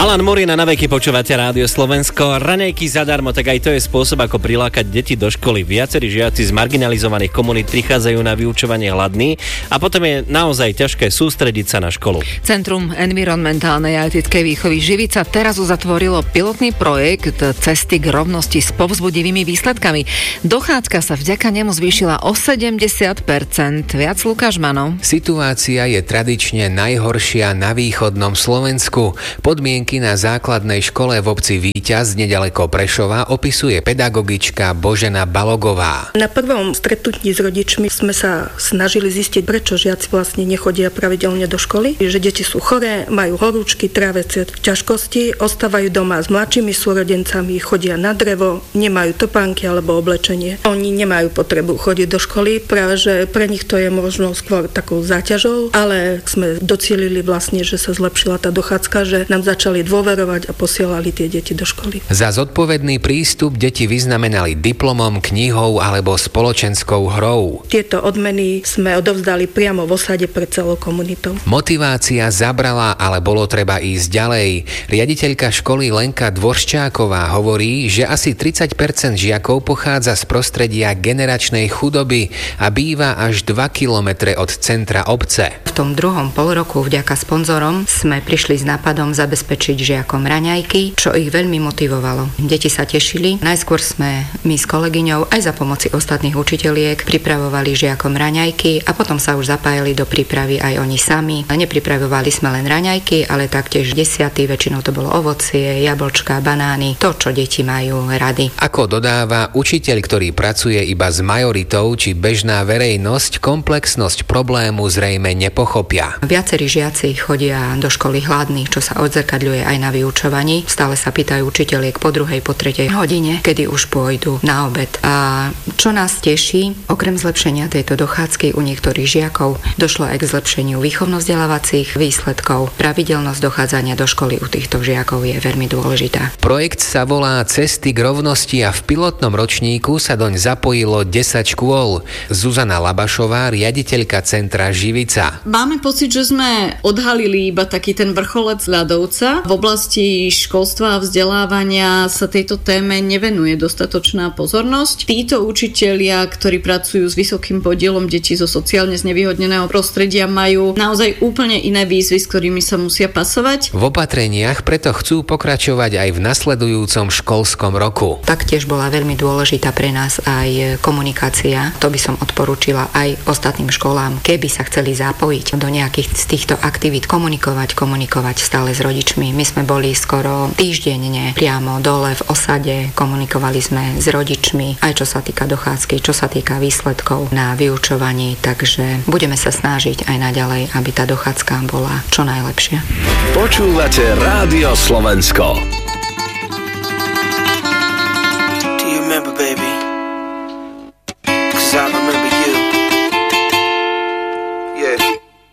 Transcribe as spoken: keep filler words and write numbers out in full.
Alan Murina, na veky počúvate Rádio Slovensko. Raňajky zadarmo, tak aj to je spôsob, ako prilákať deti do školy. Viacerí žiaci z marginalizovaných komunít prichádzajú na vyučovanie hladní a potom je naozaj ťažké sústrediť sa na školu. Centrum environmentálnej a etickej výchovy Živica teraz uzatvorilo pilotný projekt Cesty k rovnosti s povzbudivými výsledkami. Dochádzka sa vďaka nemu zvýšila o sedemdesiat percent. Viac Lukáš Manov. Situácia je tradične najhoršia na východnom Slovensku. Podmienky na základnej škole v obci Víťaz nedaleko Prešova opisuje pedagogička Božena Balogová. Na prvom stretnutí s rodičmi sme sa snažili zistiť, prečo žiaci vlastne nechodia pravidelne do školy. Že deti sú choré, majú horúčky, tráviace ťažkosti, ostávajú doma s mladšími súrodencami, chodia na drevo, nemajú topánky alebo oblečenie. Oni nemajú potrebu chodiť do školy, práve že pre nich to je možno skôr takou záťažou, ale sme docielili vlastne, že sa zlepšila tá dochádzka, že nám začali dôverovať a posielali tie deti do školy. Za zodpovedný prístup deti vyznamenali diplomom, knihou alebo spoločenskou hrou. Tieto odmeny sme odovzdali priamo v osade pre celou komunitou. Motivácia zabrala, ale bolo treba ísť ďalej. Riaditeľka školy Lenka Dvorščáková hovorí, že asi tridsať percent žiakov pochádza z prostredia generačnej chudoby a býva až dva kilometre od centra obce. V tom druhom polroku vďaka sponzorom sme prišli s nápadom zabezpečiť žiakom raňajky, čo ich veľmi motivovalo. Deti sa tešili. Najskôr sme my s kolegyňou aj za pomoci ostatných učiteľiek pripravovali žiakom raňajky a potom sa už zapájali do prípravy aj oni sami. Nepripravovali sme len raňajky, ale taktiež desiaty, väčšinou to bolo ovocie, jablčka, banány, to, čo deti majú rady. Ako dodáva učiteľ, ktorý pracuje iba s majoritou, či bežná verejnosť, komplexnosť problému zrejme nepochopia. Viacerí žiaci chodia do školy hladní, čo sa odzrkadľuje aj na vyučovaní. Stále sa pýtajú učiteľiek po druhej, po tretej hodine, kedy už pôjdu na obed. A čo nás teší, okrem zlepšenia tejto dochádzky u niektorých žiakov došlo aj k zlepšeniu výchovno-vzdelávacích výsledkov. Pravidelnosť dochádzania do školy u týchto žiakov je veľmi dôležitá. Projekt sa volá Cesty k rovnosti a v pilotnom ročníku sa doň zapojilo desať škôl. Zuzana Labašová, riaditeľka centra Živica. Máme pocit, že sme odhalili iba taký ten vrcholec ľadovca. V oblasti školstva a vzdelávania sa tejto téme nevenuje dostatočná pozornosť. Títo učitelia, ktorí pracujú s vysokým podielom detí zo sociálne znevýhodneného prostredia, majú naozaj úplne iné výzvy, s ktorými sa musia pasovať. V opatreniach preto chcú pokračovať aj v nasledujúcom školskom roku. Taktiež bola veľmi dôležitá pre nás aj komunikácia. To by som odporúčila aj ostatným školám, keby sa chceli zapojiť do nejakých z týchto aktivít, komunikovať, komunikovať stále s rodičmi. My sme boli skoro týždenne priamo dole v osade, komunikovali sme s rodičmi, aj čo sa týka dochádzky, čo sa týka výsledkov na vyučovaní, takže budeme sa snažiť aj naďalej, aby tá dochádzka bola čo najlepšia. Počúvate Rádio Slovensko.